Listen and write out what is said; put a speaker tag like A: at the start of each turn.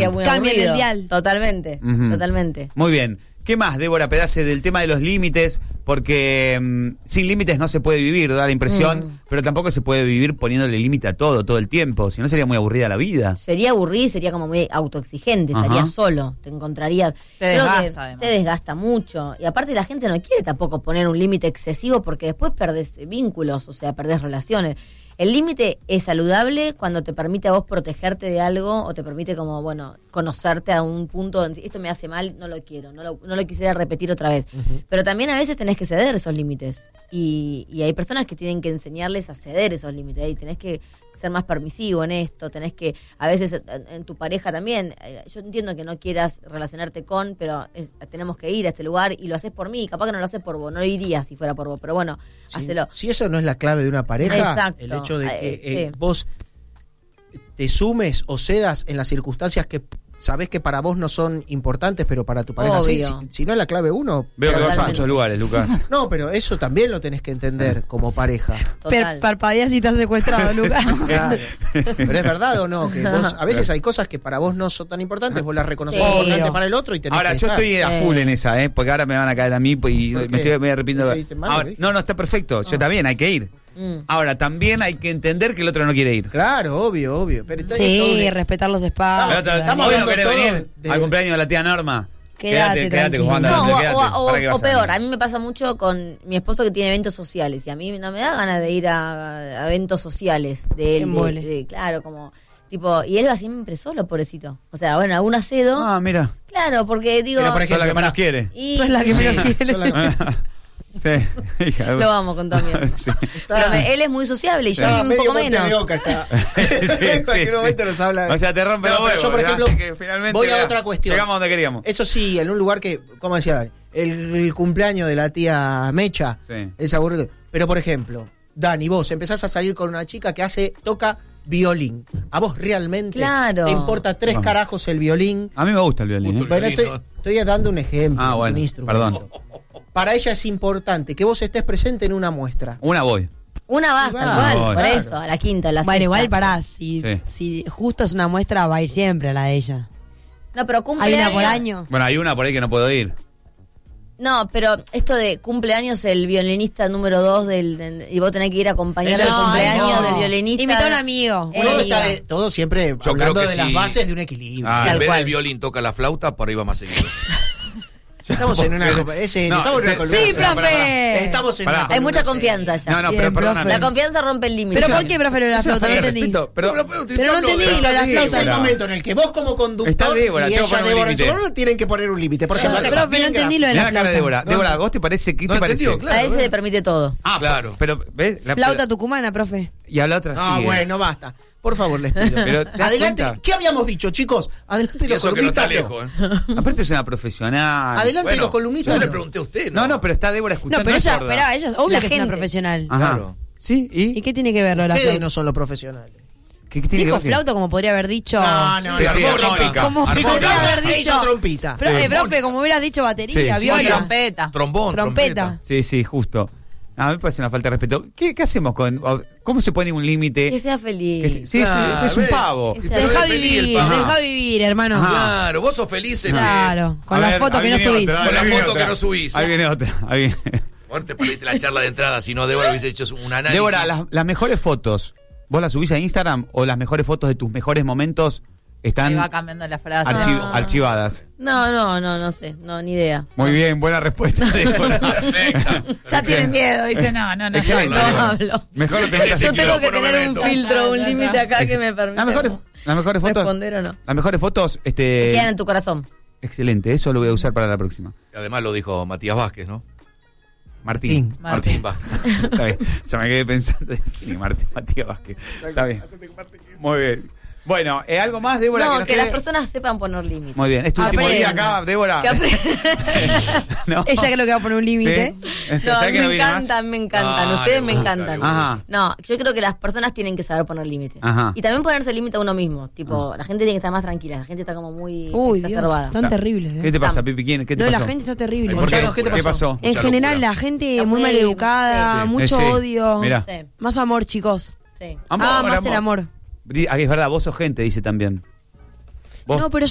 A: sería muy
B: Cambio
A: aburrido.
B: mundial.
A: Totalmente, totalmente.
C: Muy bien. ¿Qué más, Débora Pedace, del tema de los límites? Porque sin límites no se puede vivir, da la impresión, pero tampoco se puede vivir poniéndole límite a todo el tiempo, si no sería muy aburrida la vida.
A: Sería aburrido y sería como muy autoexigente, estaría solo, te encontrarías. Creo que te desgasta mucho. Y aparte la gente no quiere tampoco poner un límite excesivo porque después perdés vínculos, o sea, perdés relaciones. El límite es saludable cuando te permite a vos protegerte de algo o te permite como, bueno, conocerte a un punto donde esto me hace mal, no lo quiero, no lo quisiera repetir otra vez. Pero también a veces tenés que ceder esos límites y hay personas que tienen que enseñarles a ceder esos límites y tenés que ser más permisivo en esto, tenés que, a veces en tu pareja también, yo entiendo que no quieras relacionarte con, pero tenemos que ir a este lugar y lo haces por mí, capaz que no lo haces por vos, no lo irías si fuera por vos, pero bueno, hacelo.
D: Si eso no es la clave de una pareja,
A: exacto,
D: el hecho de que
A: sí.
D: vos te sumes o cedas en las circunstancias que sabés que para vos no son importantes, pero para tu pareja sí. Si no es la clave uno...
C: Veo que vas a muchos lugares, Lucas.
D: No, pero eso también lo tenés que entender como pareja.
B: Parpadeás y estás secuestrado, Lucas.
D: Claro. Pero es verdad o no, que vos, a veces hay cosas que para vos no son tan importantes, vos las reconoces importantes para el otro y tenés
C: ahora,
D: que
C: yo
D: estar.
C: estoy a full en esa, porque ahora me van a caer a mí y me arrepiento. No, está perfecto, yo también, hay que ir. Ahora, también hay que entender que el otro no quiere ir.
D: Claro, obvio. Pero
B: sí, respetar los espacios.
C: Estamos hablando de venir al cumpleaños de la tía Norma. Quédate jugando.
A: O peor, a mí me pasa mucho con mi esposo que tiene eventos sociales y a mí no me da ganas de ir a eventos sociales de él. Claro, como tipo, y él va siempre solo, pobrecito. O sea, bueno, algún acedo.
C: Ah, mira.
A: Claro, porque digo,
C: por ejemplo, la que menos quiere.
B: Sos la que menos quiere.
C: Sí.
A: Lo vamos con tu amigo. Sí. Pero él es muy sociable y yo un poco menos.
D: En cualquier momento nos habla.
C: O sea, te rompe los huevos.
D: Yo, por ejemplo, voy a otra cuestión.
C: Llegamos donde queríamos.
D: Eso sí, en un lugar que, como decía Dani, el cumpleaños de la tía Mecha es aburrido. Pero, por ejemplo, Dani, vos empezás a salir con una chica que toca violín. ¿A vos realmente te importa 3 carajos el violín?
C: A mí me gusta el violín.
D: Bueno, estoy dando un ejemplo.
C: Bueno,
D: un instrumento.
C: perdón.
D: Para ella es importante que vos estés presente en una muestra.
C: Una voy.
A: Una basta, igual, por eso, a la quinta, a la sexta.
B: Bueno, igual pará, si justo es una muestra, va a ir siempre a la de ella.
A: No, pero cumpleaños.
B: ¿Hay una por año?
C: Bueno, hay una por ahí que no puedo ir.
A: No, pero esto de cumpleaños el violinista número 2 y vos tenés que ir a acompañar el cumpleaños del violinista.
B: Invita a un amigo.
D: Todo siempre hablando de las bases de un equilibrio.
E: En vez del violín toca la flauta, por ahí va más seguido.
D: Estamos en una columna.
B: Sí, profe.
D: Estamos en una
A: Hay mucha confianza ya.
C: No, pero perdóname.
A: La confianza rompe el límite.
B: ¿Pero por qué, profe, la flauta? No entendí.
C: Pero
B: no entendí lo de la flauta.
D: Es el momento en el que vos como conductor y ella Débora en su rol tienen que poner un límite. Por ejemplo,
B: pero no entendí lo de la flauta.
C: Débora, ¿vos te parece? ¿Qué te parece?
A: A él se le permite todo.
C: Ah, claro. Pero, ¿ves?
B: Flauta tucumana, profe.
C: Y a la otra sí.
D: Ah, bueno, basta. Por favor, les pido.
C: Pero,
D: adelante. ¿Qué habíamos dicho, chicos? Adelante los columnistas.
C: Aparte es una profesional.
D: Adelante los columnistas.
E: Yo le pregunté a usted,
C: No, pero está Débora escuchando.
B: No, pero ella es obvio que es una profesional.
C: Claro. ¿Sí?
B: ¿Y qué tiene que ver lo de la flauta?
D: Ustedes no son los profesionales.
C: ¿Qué tiene
B: dijo
C: que ver?
B: flauta como podría haber dicho.
D: No,
E: armónica.
B: Como podría haber dicho.
D: Hizo trompita.
B: Profe, como hubieras dicho batería, viola.
A: Trompeta.
B: Trompeta.
C: Sí, justo. A mí me parece una falta de respeto. ¿Qué hacemos con...? ¿Cómo se pone un límite?
A: Que sea feliz.
C: Sí, es un pavo.
B: Deja vivir, hermano.
E: Claro, vos sos feliz en
B: con las fotos que no subís.
E: Con las fotos que no subís.
C: Ahí viene otra.
E: Vos te perdiste la charla de entrada, si no, Débora hubiese hecho un análisis.
C: Débora, las mejores fotos, ¿vos las subís a Instagram o las mejores fotos de tus mejores momentos están
F: va cambiando la frase.
C: archivadas?
A: No sé, ni idea.
C: Muy bien, buena respuesta.
F: Ya tienen miedo, dice no.
C: Excelente.
A: No hablo.
C: Mejor te metas.
A: Yo tengo que tener un filtro, un límite acá que me permita
C: las mejores fotos.
A: Responder o no.
C: Las mejores fotos,
A: quedan en tu corazón.
C: Excelente, eso lo voy a usar para la próxima.
E: Además lo dijo Matías Vázquez, ¿no?
C: Martín Vázquez. Está bien. Ya me quedé pensando. ¿Quién es Matías Vázquez? Está bien. Muy bien. Bueno, ¿algo más, Débora?
A: No, que las personas sepan poner límites.
C: Muy bien. ¿Es tu último día acá, Débora?
B: ¿No? Ella creo que va a poner un límite.
A: ¿Sí? No, me encantan. Ustedes me encantan.
C: Ajá.
A: No, yo creo que las personas tienen que saber poner límites. Y también ponerse límite a uno mismo. Tipo, la gente tiene que estar más tranquila. La gente está como muy exacerbada.
B: Están terribles.
C: ¿Qué te pasa, Pipi? ¿Qué te pasó?
B: La gente está terrible.
C: ¿Qué pasó?
B: En general, la gente muy mal educada, mucho odio.
C: Mirá.
B: Más amor, chicos.
A: Sí.
B: Más el amor.
C: Es verdad, vos sos gente, dice también. ¿Vos?
B: No, pero